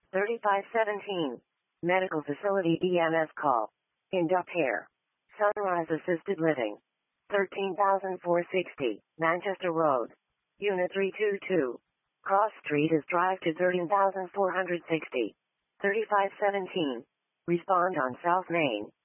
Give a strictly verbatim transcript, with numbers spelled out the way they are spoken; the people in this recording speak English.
thirty-five seventeen. Medical Facility E M S call. Induct Care. Sunrise Assisted Living. thirteen thousand four hundred sixty, Manchester Road. Unit three two two. Cross Street is drive to thirteen thousand four hundred sixty. thirty-five seventeen. Respond on South Main.